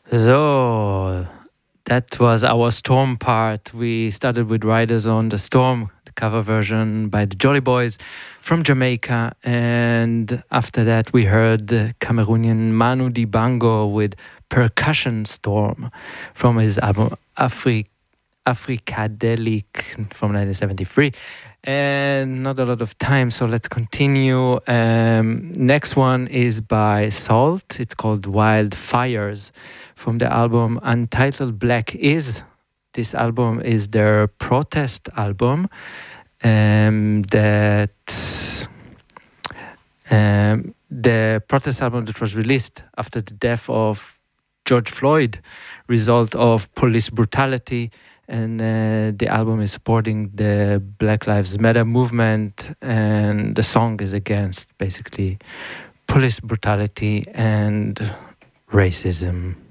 So that was our Storm part. We started with Riders on the Storm, the cover version by the Jolly Boys from Jamaica. And after that, we heard the Cameroonian Manu Dibango with Percussion Storm from his album Africadelic from 1973. And not a lot of time, so let's continue. Next one is by Salt. It's called Wildfires from the album Untitled Black Is. This album is their protest album the protest album that was released after the death of George Floyd, result of police brutality. And the album is supporting the Black Lives Matter movement, and the song is against basically police brutality and racism.